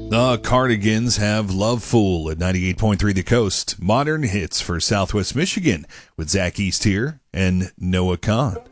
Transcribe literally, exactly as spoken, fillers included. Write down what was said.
The Cardigans have Love Fool at ninety-eight point three The Coast. Modern hits for Southwest Michigan with Zach East here and Noah Kahn.